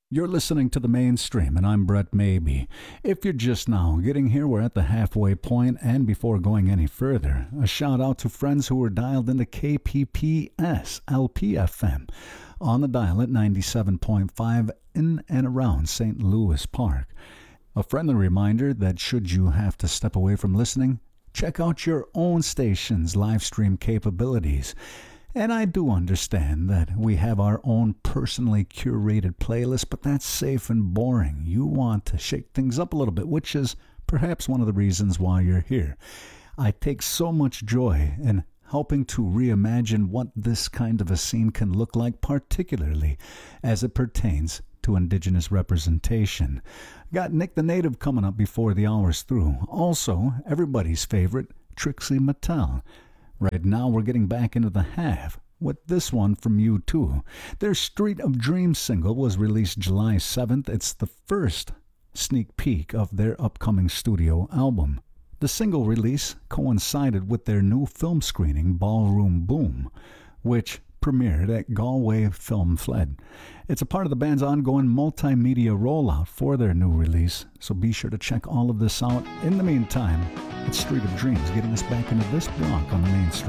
You're listening to The Mainstream, and I'm Brett Maybe. If you're just now getting here, we're at the halfway point, and before going any further, a shout out to friends who were dialed into KPPS LPFM on the dial at 97.5 in and around St. Louis Park. A friendly reminder that should you have to step away from listening, check out your own station's live stream capabilities. And I do understand that we have our own personally curated playlist, but that's safe and boring. You want to shake things up a little bit, which is perhaps one of the reasons why you're here. I take so much joy in helping to reimagine what this kind of a scene can look like, particularly as it pertains to Indigenous representation. Got Nick the Native coming up before the hour's through. Also, everybody's favorite, Trixie Mattel. Right now, we're getting back into the half with this one from U2. Their Street of Dreams single was released July 7th. It's the first sneak peek of their upcoming studio album. The single release coincided with their new film screening, Ballroom Boom, which premiered at Galway Film Fled. It's a part of the band's ongoing multimedia rollout for their new release, so be sure to check all of this out. In the meantime, it's Street of Dreams getting us back into this block on the Mainstream.